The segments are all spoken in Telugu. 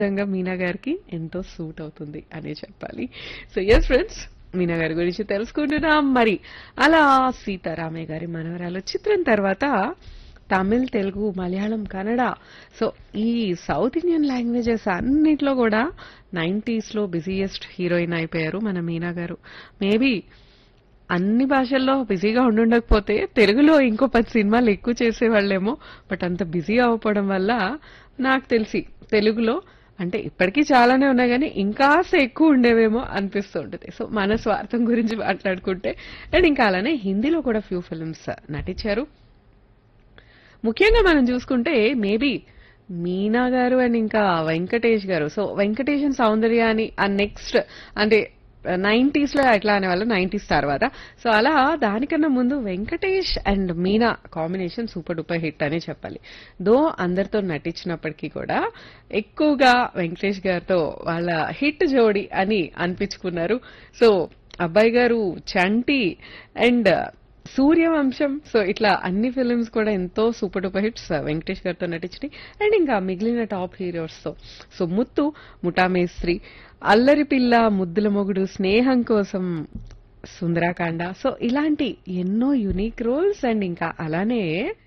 నిజంగా మీనా గారికి ఎంతో సూట్ అవుతుంది అనే చెప్పాలి. సో ఎస్ ఫ్రెండ్స్, మీనా గారి గురించి తెలుసుకుంటున్నాం. మరి అలా సీతారామయ్య గారి మనవరాలు చిత్రం తర్వాత తమిళ్, తెలుగు, మలయాళం, కన్నడ, సో ఈ సౌత్ ఇండియన్ లాంగ్వేజెస్ అన్నిట్లో కూడా 90s లో బిజీయెస్ట్ హీరోయిన్ అయిపోయారు మన మీనా గారు. మేబీ అన్ని భాషల్లో బిజీగా ఉండుండకపోతే తెలుగులో ఇంకో 10 సినిమాలు ఎక్కువ చేసేవాళ్ళేమో. బట్ అంత బిజీ అవ్వకపోవడం వల్ల నాకు తెలిసి తెలుగులో అంటే ఇప్పటికీ చాలానే ఉన్నాయి కానీ ఇంకాస్త ఎక్కువ ఉండేవేమో అనిపిస్తూ ఉంటుంది. సో మన స్వార్థం గురించి మాట్లాడుకుంటే, అండ్ ఇంకా అలానే హిందీలో కూడా ఫ్యూ ఫిల్మ్స్ నటించారు. ముఖ్యంగా మనం చూసుకుంటే మేబీ మీనా గారు అండ్ ఇంకా వెంకటేష్ గారు. సో వెంకటేష్ అండ్ సౌందర్య అని ఆ నెక్స్ట్ అంటే 90s లో ఎట్లా అనేవాళ్ళు 90s తర్వాత. సో అలా దానికన్నా ముందు Venkatesh and Meena combination super duper hit అనే చెప్పాలి. దో అందరితో నటించినప్పటికీ కూడా ఎక్కువగా వెంకటేష్ గారితో వాళ్ళ హిట్ జోడి అని అనిపించుకున్నారు. సో అబ్బాయి గారు, చంటి అండ్ సూర్యవంశం, సో ఇట్లా అన్ని ఫిల్మ్స్ కూడా ఎంతో సూపర్ డూపర్ హిట్స్ వెంకటేష్ గారితో నటించినాయి. అండ్ ఇంకా మిగిలిన టాప్ హీరోస్ తో సో ముత్తు, ముఠామేస్త్రి, అల్లరి పిల్ల, ముద్దుల మొగుడు, స్నేహం కోసం, సుందరాకాండ, సో ఇలాంటి ఎన్నో యునిక్ రోల్స్. అండ్ ఇంకా అలానే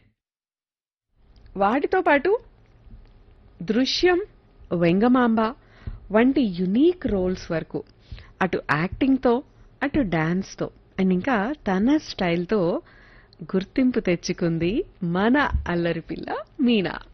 వాటితో పాటు దృశ్యం, వెంగమాంబ వంటి యునీక్ రోల్స్ వరకు అటు యాక్టింగ్ తో అటు డాన్స్ తో అండ్ ఇంకా తన స్టైల్తో గుర్తింపు తెచ్చుకుంది మన అల్లరి పిల్ల మీనా.